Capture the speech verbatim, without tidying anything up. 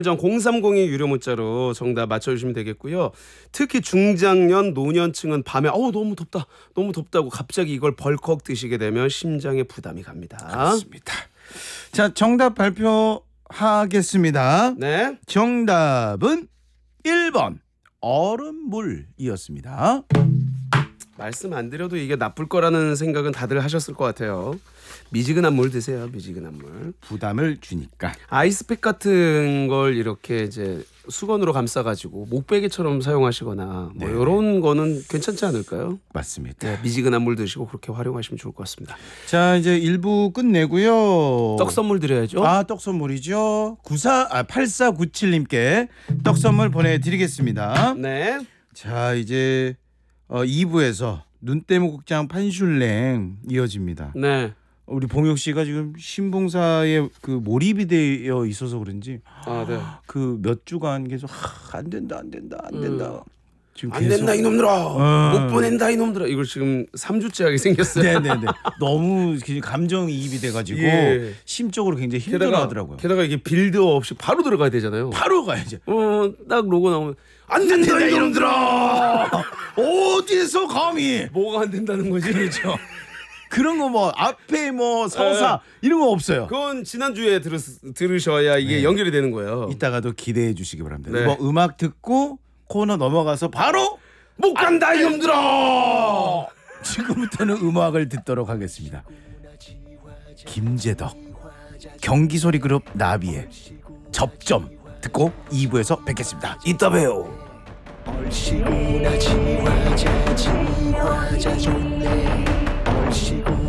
공삼공이 유료 문자로 정답 맞춰주시면 되겠고요. 특히 중장년, 노년층은 밤에 어우 너무 덥다, 너무 덥다고 갑자기 이걸 벌컥 드시게 되면 심장에 부담이 갑니다. 그렇습니다. 자, 정답 발표하겠습니다. 네. 정답은 일 번 얼음물이었습니다. 말씀 안 드려도 이게 나쁠 거라는 생각은 다들 하셨을 것 같아요. 미지근한 물 드세요. 미지근한 물. 부담을 주니까. 아이스팩 같은 걸 이렇게 이제 수건으로 감싸가지고 목베개처럼 사용하시거나 뭐 네. 이런 거는 괜찮지 않을까요? 맞습니다. 네, 미지근한 물 드시고 그렇게 활용하시면 좋을 것 같습니다. 자, 이제 일 부 끝내고요. 떡 선물 드려야죠. 아, 떡 선물이죠. 구사 아 팔사구칠님께 떡 선물 보내드리겠습니다. 네. 자, 이제 어, 이 부에서 눈대목국장 판슐랭 이어집니다. 네. 우리 봉혁 씨가 지금 신봉사에 그 몰입이 되어 있어서 그런지 아, 네. 그 몇 주간 계속 하, 안 된다 안 된다 안 된다. 음. 지금 안 된다 이놈들아. 어. 못 보낸다 이놈들아. 이걸 지금 삼 주째 하게 생겼어요. 네네네. 너무 감정이입이 돼가지고 예. 심적으로 굉장히 게다가, 힘들어하더라고요. 게다가 이게 빌드업 없이 바로 들어가야 되잖아요. 바로 가야죠. 어, 딱 로고 나오면 안 된다, 된다, 이놈들아. 어디서 감히 뭐가 안 된다는 거지? 그렇죠. 그런 거 뭐 앞에 뭐 서사 이런 거 없어요. 그건 지난주에 들으, 들으셔야 이게 네. 연결이 되는 거예요. 이따가도 기대해 주시기 바랍니다. 네. 뭐 음악 듣고 코너 넘어가서 바로 못 간다 이놈들아. 지금부터는 음악을 듣도록 하겠습니다. 김재덕 경기소리 그룹 나비의 접점 듣고 이 부에서 뵙겠습니다. 이따 봬요. 얼씨구나 지화자 지화자 좋네 얼씨구